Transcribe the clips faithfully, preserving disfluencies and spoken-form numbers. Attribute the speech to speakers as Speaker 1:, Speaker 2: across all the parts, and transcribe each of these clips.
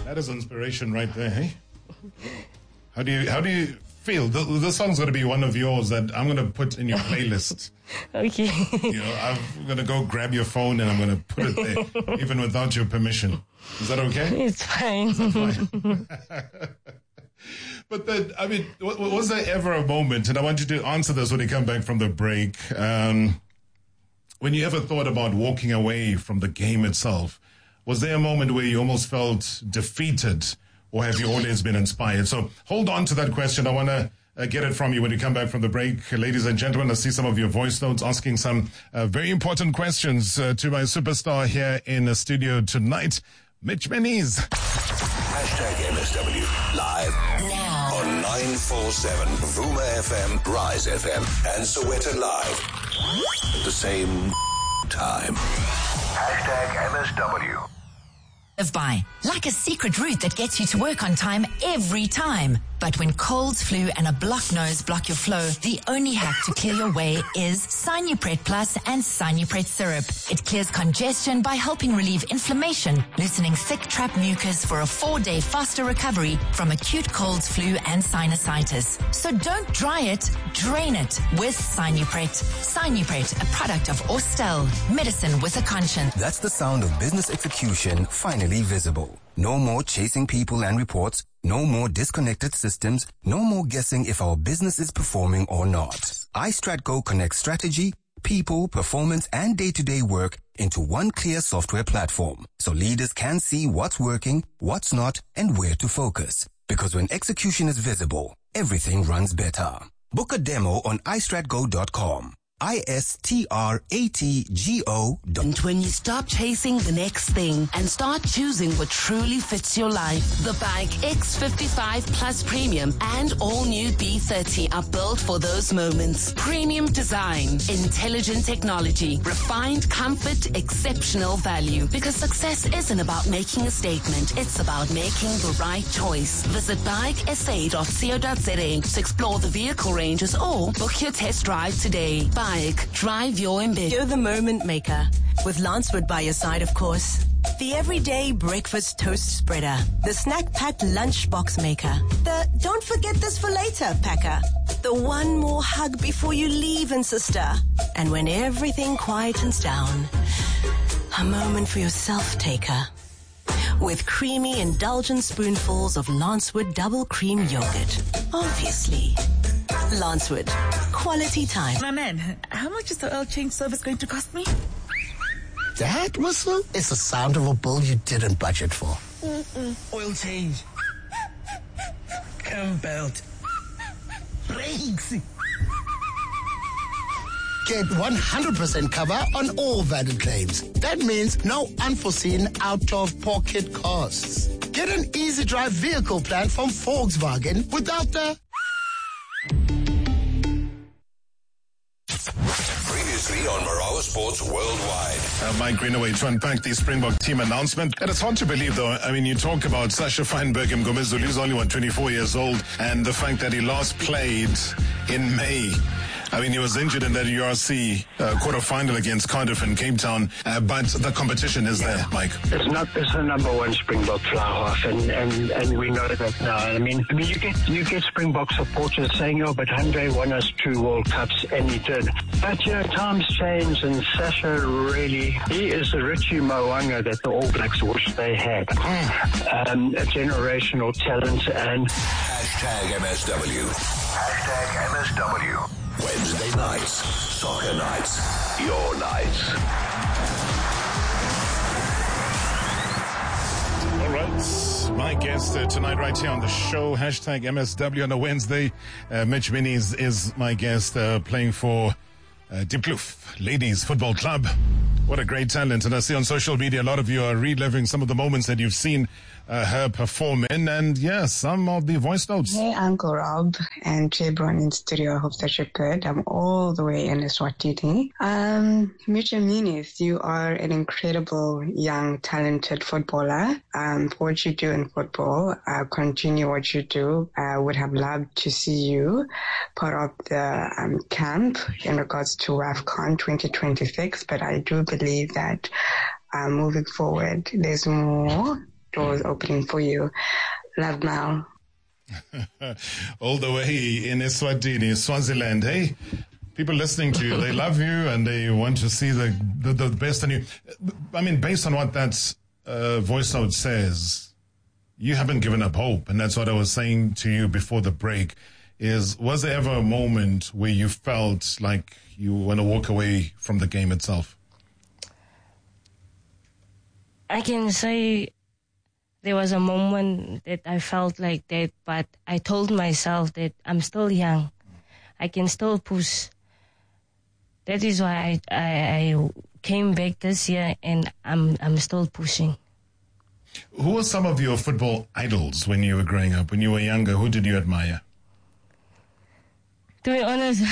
Speaker 1: That is inspiration right there, hey? How do you how do you feel? The, the song's going to be one of yours that I'm going to put in your playlist.
Speaker 2: Okay.
Speaker 1: You know, I'm going to go grab your phone and I'm going to put it there, even without your permission. Is that okay?
Speaker 2: It's fine.
Speaker 1: Fine? But then, I mean, was there ever a moment, and I want you to answer this when you come back from the break, um, when you ever thought about walking away from the game itself? Was there a moment where you almost felt defeated, or have you always been inspired? So hold on to that question. I want to uh, get it from you when you come back from the break. Ladies and gentlemen, I see some of your voice notes asking some uh, very important questions uh, to my superstar here in the studio tonight, Mitch Menes.
Speaker 3: Hashtag M S W live
Speaker 4: now
Speaker 3: on nine four seven, Vuma F M, Rise F M, and Soweto Live at the same time. Hashtag M S W.
Speaker 4: By, like a secret route that gets you to work on time every time. But when colds, flu, and a blocked nose block your flow, the only hack to clear your way is Sinupret Plus and Sinupret Syrup. It clears congestion by helping relieve inflammation, loosening thick trapped mucus for a four-day faster recovery from acute colds, flu, and sinusitis. So don't dry it, drain it with Sinupret. Sinupret, a product of Austell, medicine with a conscience.
Speaker 5: That's the sound of business execution finally visible. No more chasing people and reports. No more disconnected systems. No more guessing if our business is performing or not. iStratGo connects strategy, people, performance, and day-to-day work into one clear software platform, so leaders can see what's working, what's not, and where to focus. Because when execution is visible, everything runs better. Book a demo on i strat go dot com. I S T R A T G O.
Speaker 6: And when you stop chasing the next thing and start choosing what truly fits your life, the Bike X fifty-five Plus Premium and all new B thirty are built for those moments. Premium design, intelligent technology, refined comfort, exceptional value. Because success isn't about making a statement, it's about making the right choice. Visit bike s a dot co dot z a to explore the vehicle ranges or book your test drive today. Bike, drive your ambition.
Speaker 7: You're the moment maker, with Lancewood by your side, of course. The everyday breakfast toast spreader. The snack packed lunchbox maker. The don't forget this for later packer. The one more hug before you leave, and sister. And when everything quietens down, a moment for yourself taker. With creamy, indulgent spoonfuls of Lancewood double cream yogurt. Obviously. Lancewood. Quality time.
Speaker 8: My man, how much is the oil change service going to cost me?
Speaker 9: That whistle is the sound of a bill you didn't budget for.
Speaker 8: Mm-mm. Oil change. Cam belt. Brakes.
Speaker 9: Get one hundred percent cover on all valid claims. That means no unforeseen out-of-pocket costs. Get an easy drive vehicle plan from Volkswagen without the...
Speaker 3: Previously on Marawa Sports Worldwide.
Speaker 1: Uh, Mike Greenaway to unpack the Springbok team announcement. And it's hard to believe, though. I mean, you talk about Sasha Feinberg Mgomezulu, who's only, what, twenty-four years old, and the fact that he last played in May. I mean, he was injured in that U R C uh, quarterfinal against Cardiff and Cape Town, uh, but the competition is yeah. there, Mike.
Speaker 10: It's not. It's the number one Springbok fly half, and, and, and we know that now. I mean, I mean, you get you get Springbok supporters saying, "Oh, but Andre won us two World Cups, and he did." But you know, times change, and Sasha really, he is the Richie Mo'unga that the All Blacks wish they had. Um, a generational talent, and
Speaker 3: hashtag M S W. Hashtag M S W. Wednesday nights, soccer nights, your nights.
Speaker 1: All right, my guest uh, tonight right here on the show, hashtag M S W on a Wednesday. Uh, Mitch Menes is my guest, uh, playing for uh, Diepkloof Ladies Football Club. What a great talent. And I see on social media a lot of you are reliving some of the moments that you've seen uh, her perform in. And yes, yeah, some of the voice notes.
Speaker 11: Hey, Uncle Rob and Jebron in studio. I hope that you're good. I'm all the way in Eswatini. Um, Mitch Menes, you are an incredible, young, talented footballer. Um, for what you do in football, uh, continue what you do. I would have loved to see you part of the um, camp in regards to AFCON twenty twenty-six, but I do believe that uh, moving forward, there's more doors opening for you. Love, Mal.
Speaker 1: All the way in Eswatini, Swaziland. Hey, people listening to you, they love you and they want to see the the, the best in you. I mean, based on what that uh, voice note says, you haven't given up hope. And that's what I was saying to you before the break, is was there ever a moment where you felt like you want to walk away from the game itself?
Speaker 2: I can say there was a moment that I felt like that, but I told myself that I'm still young. I can still push. That is why I, I, I came back this year, and I'm I'm still pushing.
Speaker 1: Who were some of your football idols when you were growing up, when you were younger? Who did you admire?
Speaker 2: To be honest,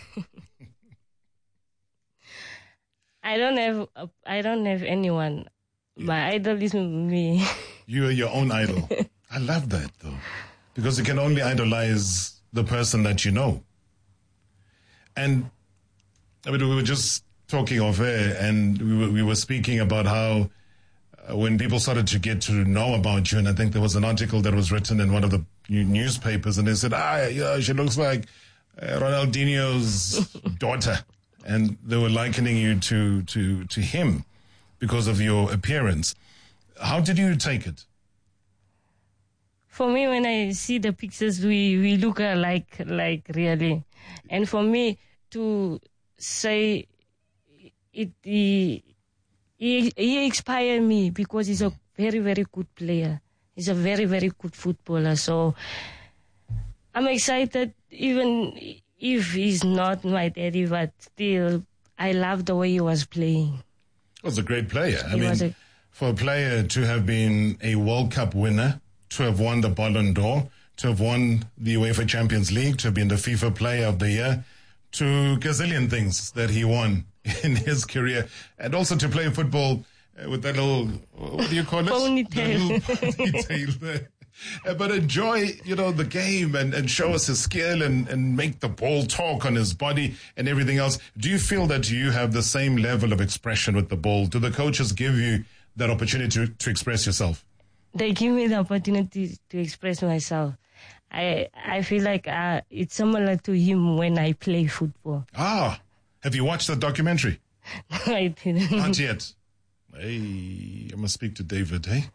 Speaker 2: I don't have I don't have anyone. Yeah. My idol is me.
Speaker 1: You are your own idol. I love that, though, because you can only idolize the person that you know. And I mean, we were just talking off air, and we were, we were speaking about how uh, when people started to get to know about you, and I think there was an article that was written in one of the newspapers, and they said, ah, yeah, she looks like uh, Ronaldinho's daughter. And they were likening you to, to, to him because of your appearance. How did you take it?
Speaker 2: For me, when I see the pictures, we, we look alike, like really. And for me to say it, he, he, he inspired me because he's a very, very good player. He's a very, very good footballer. So I'm excited, even if he's not my daddy, but still, I love the way he was playing.
Speaker 1: He was a great player. I
Speaker 2: He
Speaker 1: mean,
Speaker 2: was a-
Speaker 1: for a player to have been a World Cup winner, to have won the Ballon d'Or, to have won the UEFA Champions League, to have been the FIFA Player of the Year, to gazillion things that he won in his career, and also to play football uh, with that little, what do you call it?
Speaker 2: Ponytail.
Speaker 1: That little ponytail there. Uh, But enjoy, you know, the game and, and show us his skill and, and make the ball talk on his body and everything else. Do you feel that you have the same level of expression with the ball? Do the coaches give you that opportunity to, to express yourself?
Speaker 2: They give me the opportunity to express myself. I I feel like uh, it's similar to him when I play football.
Speaker 1: Ah, have you watched the documentary?
Speaker 2: I didn't.
Speaker 1: Not yet. Hey, I must speak to David, hey?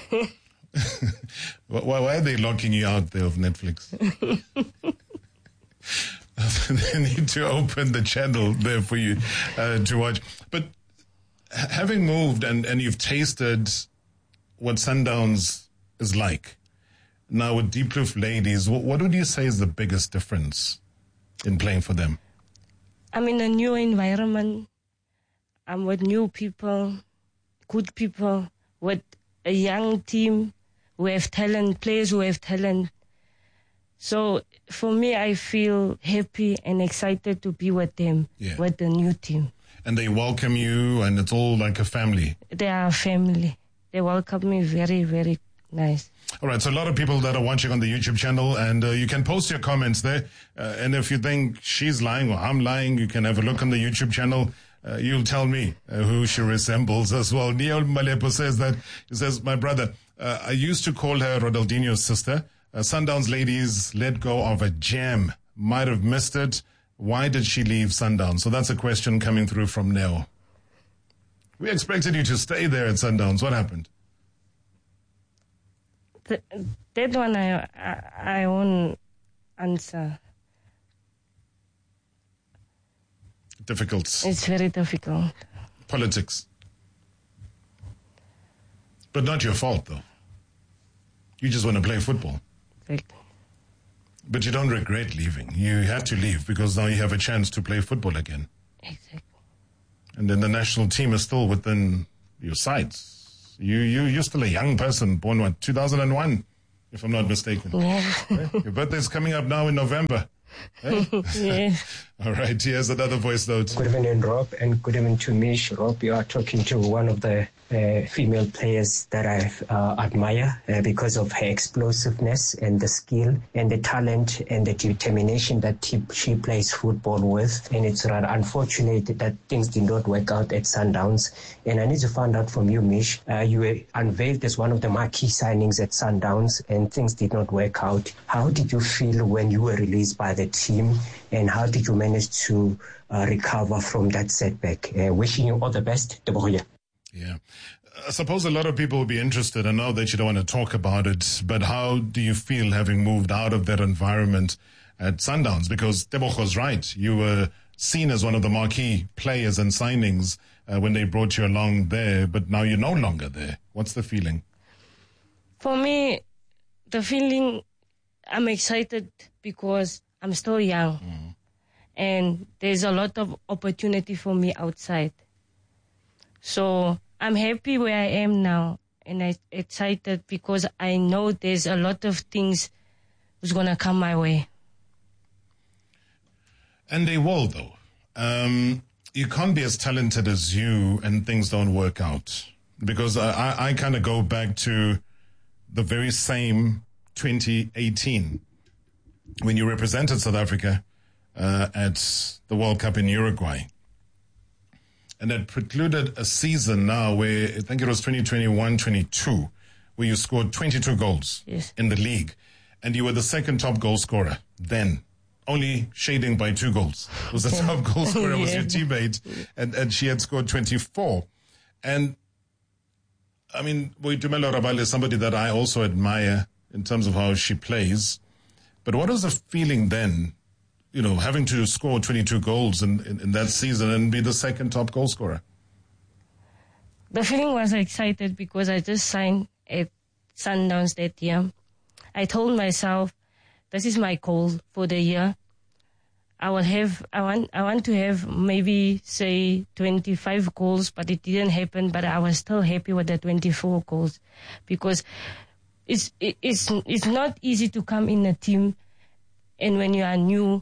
Speaker 1: why, why are they locking you out there of Netflix? They need to open the channel there for you uh, to watch. But having moved and, and you've tasted what Sundowns is like, now with Diepkloof Ladies, what, what would you say is the biggest difference in playing for them?
Speaker 2: I'm in a new environment. I'm with new people, good people, with a young team who have talent, players who have talent. So for me, I feel happy and excited to be with them,
Speaker 1: Yeah.
Speaker 2: with the new team.
Speaker 1: And they welcome you, and it's all like a family.
Speaker 2: They are a family. They welcome me very, very nice.
Speaker 1: All right, so a lot of people that are watching on the YouTube channel, and uh, you can post your comments there. Uh, and if you think she's lying or I'm lying, you can have a look on the YouTube channel. Uh, you'll tell me uh, who she resembles as well. Neil Malepo says that, he says, my brother, uh, I used to call her Ronaldinho's sister. Uh, Sundowns Ladies let go of a gem. Might have missed it. Why did she leave Sundowns? So that's a question coming through from Neo. We expected you to stay there at Sundowns. What happened?
Speaker 2: Th- that one I, I I won't answer.
Speaker 1: Difficult.
Speaker 2: It's very difficult.
Speaker 1: Politics. But not your fault, though. You just want to play football.
Speaker 2: Exactly.
Speaker 1: But you don't regret leaving. You had to leave because now you have a chance to play football again.
Speaker 2: Exactly.
Speaker 1: And then the national team is still within your sights. You, you, you're still a young person, born, what, two thousand one, if I'm not mistaken.
Speaker 2: Yeah.
Speaker 1: Hey, your birthday's coming up now in November. Hey?
Speaker 2: Yeah.
Speaker 1: All right, here's another voice note.
Speaker 12: Good evening, Rob, and good evening to Mish. Rob, you are talking to one of the uh, female players that I uh, admire uh, because of her explosiveness and the skill and the talent and the determination that she, she plays football with. And it's rather unfortunate that things did not work out at Sundowns. And I need to find out from you, Mish. Uh, you were unveiled as one of the marquee signings at Sundowns, and things did not work out. How did you feel when you were released by the team, and how did you manage to uh, recover from that setback? Uh, wishing you all the best.
Speaker 1: Yeah. I suppose a lot of people will be interested. I know that you don't want to talk about it, but how do you feel having moved out of that environment at Sundowns? Because Tebogo's right. You were seen as one of the marquee players and signings uh, when they brought you along there, but now you're no longer there. What's the feeling?
Speaker 2: For me, the feeling, I'm excited because I'm still young. Mm. And there's a lot of opportunity for me outside. So I'm happy where I am now, and I'm excited because I know there's a lot of things that's going to come my way.
Speaker 1: And they will, though. Um, you can't be as talented as you and things don't work out. Because I, I, I kind of go back to the very same twenty eighteen when you represented South Africa uh, at the World Cup in Uruguay. And that precluded a season now where I think it was twenty twenty-one twenty-two, where you scored twenty-two goals
Speaker 2: yes.
Speaker 1: in the league. And you were the second top goal scorer then, only shading by two goals. It was the top goal scorer was your teammate, and, and she had scored twenty-four. And, I mean, Boitumelo Rabale is somebody that I also admire in terms of how she plays. But what was the feeling then, you know, having to score twenty-two goals in, in, in that season and be the second top goal scorer?
Speaker 2: The feeling was excited because I just signed at Sundowns that year. I told myself, this is my goal for the year. I will have, I want, I want to have maybe say twenty-five goals, but it didn't happen. But I was still happy with the twenty-four goals because it's, it, it's, it's not easy to come in a team, and when you are new,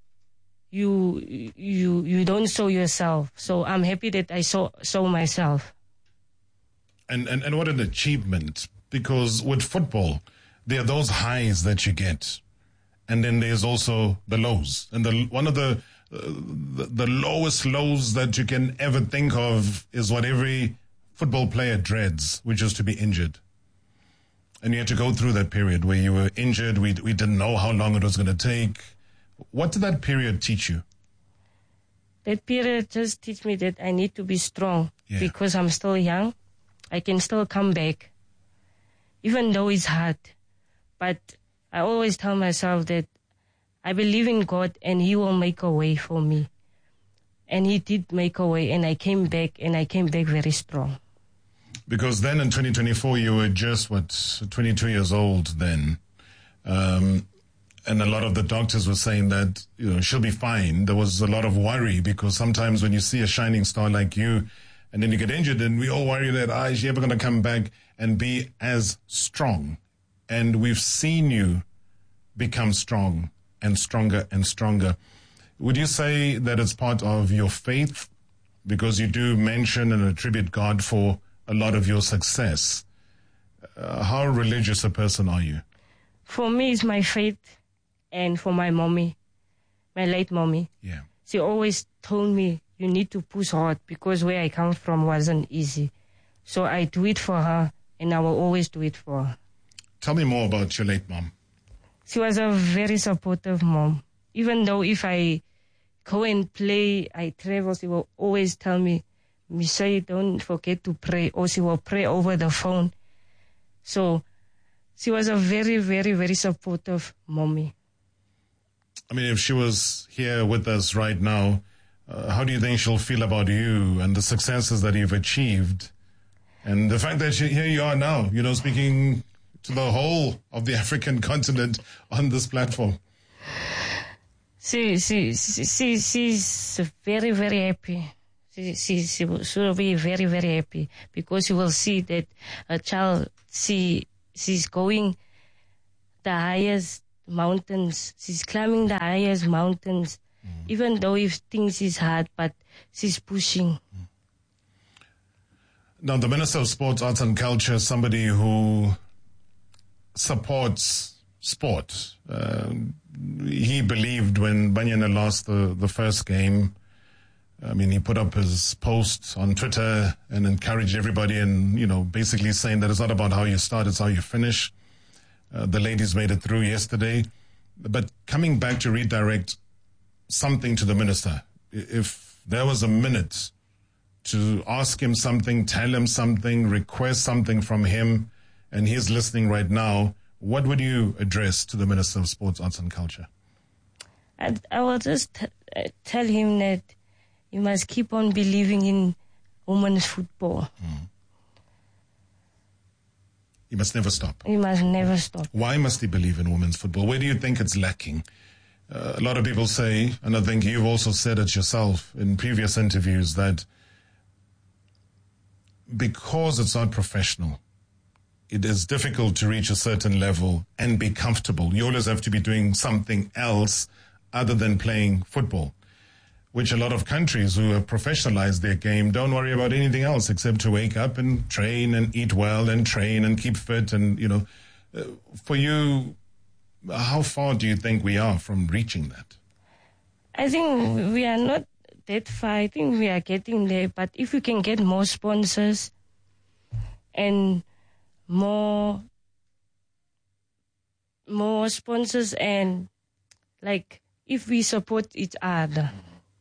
Speaker 2: you, you, you don't show yourself. So I'm happy that I saw, saw myself.
Speaker 1: And, and, and what an achievement, because with football, there are those highs that you get. And then there's also the lows. And the one of the, uh, the the lowest lows that you can ever think of is what every football player dreads, which is to be injured. And you had to go through that period where you were injured. We we didn't know how long it was going to take. What did that period teach you?
Speaker 2: That period just teach me that I need to be strong
Speaker 1: yeah.
Speaker 2: because I'm still young. I can still come back, even though it's hard. But I always tell myself that I believe in God and He will make a way for me. And He did make a way, and I came back, and I came back very strong.
Speaker 1: Because then in twenty twenty-four, you were just, what, twenty-two years old then. Um, and a lot of the doctors were saying that, you know, she'll be fine. There was a lot of worry because sometimes when you see a shining star like you and then you get injured, and we all worry that, ah, is she ever going to come back and be as strong? And we've seen you become strong and stronger and stronger. Would you say that it's part of your faith? Because you do mention and attribute God for a lot of your success. Uh, how religious a person are you?
Speaker 2: For me, it's my faith, and for my mommy, my late mommy.
Speaker 1: Yeah.
Speaker 2: She always told me, you need to push hard because where I come from wasn't easy. So I do it for her, and I will always do it for her.
Speaker 1: Tell me more about your late mom.
Speaker 2: She was a very supportive mom. Even though if I go and play, I travel, she will always tell me, Mishay, don't forget to pray. Or she will pray over the phone. So she was a very, very, very supportive mommy.
Speaker 1: I mean, if she was here with us right now, uh, how do you think she'll feel about you and the successes that you've achieved? And the fact that she, here you are now, you know, speaking to the whole of the African continent on this platform.
Speaker 2: She, she, she, she's very, very happy. She, she, she will, she will be very, very happy because she will see that a child, she, she's going the highest mountains. She's climbing the highest mountains Mm. Even though if things is hard, but she's pushing. Mm.
Speaker 1: Now, the Minister of Sports, Arts and Culture is somebody who supports sport. Uh, he believed when Banyana lost the, the first game, I mean, he put up his post on Twitter and encouraged everybody and, you know, basically saying that it's not about how you start, it's how you finish. Uh, the ladies made it through yesterday. But coming back to redirect something to the minister, if there was a minute to ask him something, tell him something, request something from him, and he's listening right now, what would you address to the Minister of Sports, Arts and Culture?
Speaker 2: I, I will just t- tell him that you must keep on believing in women's football.
Speaker 1: Mm. You must never stop.
Speaker 2: You must never stop.
Speaker 1: Why must he believe in women's football? Where do you think it's lacking? Uh, a lot of people say, and I think you've also said it yourself in previous interviews, that because it's not professional, it is difficult to reach a certain level and be comfortable. You always have to be doing something else other than playing football, which a lot of countries who have professionalized their game don't worry about anything else except to wake up and train and eat well and train and keep fit. And, you know, uh, for you, how far do you think we are from reaching that?
Speaker 2: I think we are not that far. I think we are getting there. But if we can get more sponsors and more, more sponsors and, like, if we support each other.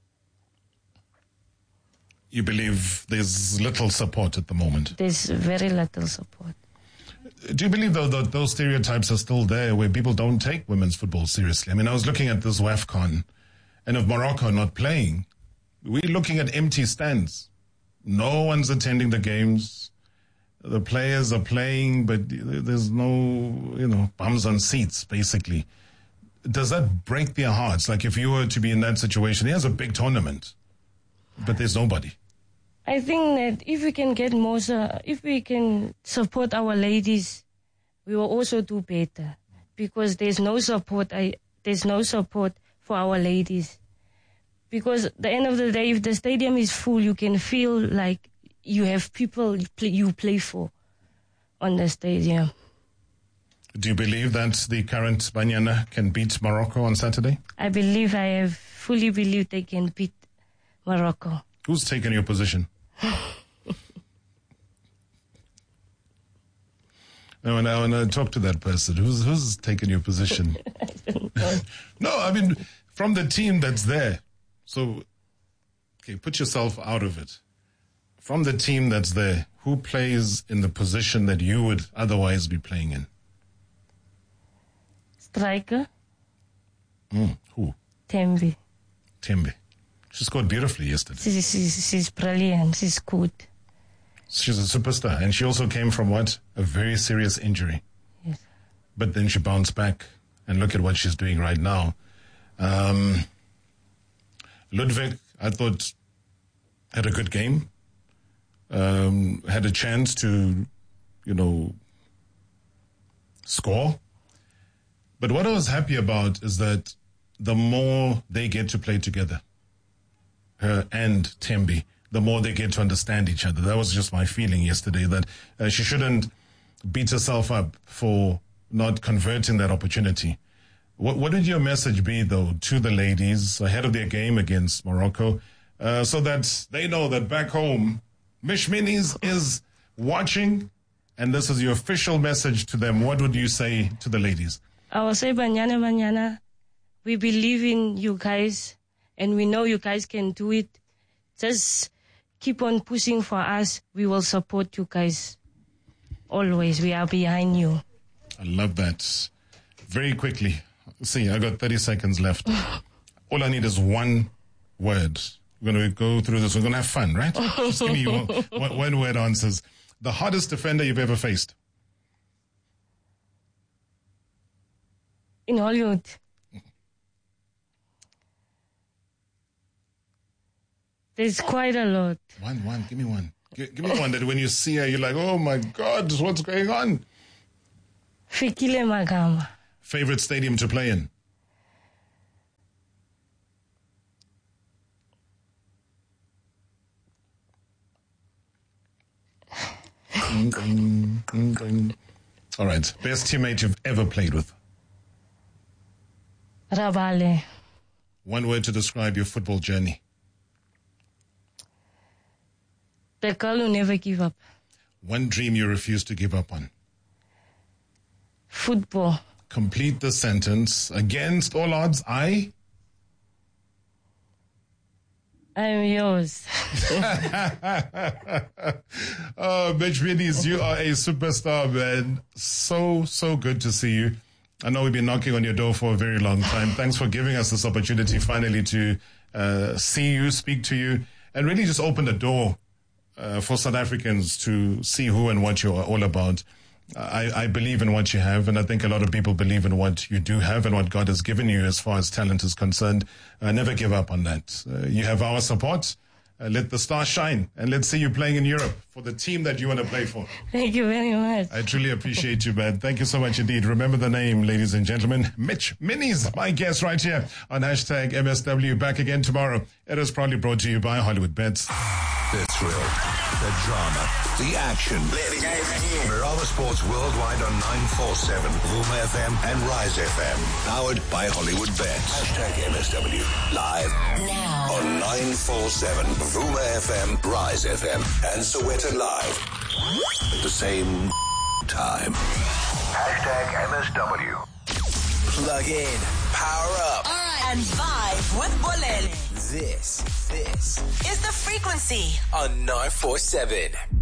Speaker 1: You believe there's little support at the moment?
Speaker 2: There's very little support.
Speaker 1: Do you believe, though, that those stereotypes are still there where people don't take women's football seriously? I mean, I was looking at this WAFCON, and if Morocco not playing, we're looking at empty stands. No one's attending the games. The players are playing, but there's no, you know, bums on seats, basically. Does that break their hearts? Like, if you were to be in that situation, he has a big tournament, but there's nobody.
Speaker 2: I think that if we can get more, uh, if we can support our ladies, we will also do better. Because there's no support, I, there's no support for our ladies. Because at the end of the day, if the stadium is full, you can feel like you have people you play, you play for on the stadium.
Speaker 1: Do you believe that the current Banyana can beat Morocco on Saturday?
Speaker 2: I believe, I have fully believe they can beat Morocco.
Speaker 1: Who's taken your position? No, when I, when I talk to that person, who's who's taken your position?
Speaker 2: I don't know.
Speaker 1: No, I mean, from the team that's there. So, okay, put yourself out of it. From the team that's there, who plays in the position that you would otherwise be playing in?
Speaker 2: Striker.
Speaker 1: Mm, who?
Speaker 2: Thembi.
Speaker 1: Thembi. She scored beautifully yesterday.
Speaker 2: She's, she's, she's brilliant. She's good.
Speaker 1: She's a superstar. And she also came from what? A very serious injury.
Speaker 2: Yes.
Speaker 1: But then she bounced back. And look at what she's doing right now. Um, Ludwig, I thought, had a good game. Um, had a chance to, you know, score. But what I was happy about is that the more they get to play together, her and Thembi, the more they get to understand each other. That was just my feeling yesterday, that uh, she shouldn't beat herself up for not converting that opportunity. What, what would your message be, though, to the ladies ahead of their game against Morocco, uh, so that they know that back home, Mish Minis is watching, and this is your official message to them? What would you say to the ladies?
Speaker 2: I will say, Banyana, Banyana, we believe in you guys, and we know you guys can do it. Just keep on pushing for us. We will support you guys. Always, we are behind you.
Speaker 1: I love that. Very quickly. See, I got thirty seconds left. All I need is one word. We're going to go through this. We're going to have fun, right? Just give me one, one, one word answers. The hardest defender you've ever faced?
Speaker 2: In Hollywood. There's quite a lot.
Speaker 1: One, one. Give me one. Give, give me one that when you see her, you're like, oh, my God, what's going on?
Speaker 2: Fikile Magama.
Speaker 1: Favorite stadium to play in? All right. Best teammate you've ever played with?
Speaker 2: Rabale.
Speaker 1: One word to describe your football journey.
Speaker 2: The girl who never give up.
Speaker 1: One dream you refuse to give up on.
Speaker 2: Football.
Speaker 1: Complete the sentence. Against all odds, I...
Speaker 2: I'm yours.
Speaker 1: Oh, Mitch Minnies, you are a superstar, man. So, so good to see you. I know we've been knocking on your door for a very long time. Thanks for giving us this opportunity finally to uh, see you, speak to you, and really just open the door uh, for South Africans to see who and what you're all about. I, I believe in what you have, and I think a lot of people believe in what you do have and what God has given you as far as talent is concerned. Uh, never give up on that. Uh, you have our support. Uh, let the star shine, and let's see you playing in Europe for the team that you want to play for.
Speaker 2: Thank you very much.
Speaker 1: I truly appreciate you, man. Thank you so much indeed. Remember the name, ladies and gentlemen. Mitch Minnies, my guest right here on hashtag M S W. Back again tomorrow. It is proudly brought to you by Hollywood Bets.
Speaker 3: The thrill, the drama, the action. Marava Sports Worldwide on nine forty-seven, Vuma F M and Rise F M. Powered by Hollywood Bets. Hashtag M S W. Live now on nine forty-seven, Vuma F M, Rise F M, and Soweto Live. At the same time. Hashtag M S W.
Speaker 13: Plug in, power up,
Speaker 7: and vibe with Bolele.
Speaker 13: This, this
Speaker 7: is the frequency
Speaker 13: on nine forty-seven.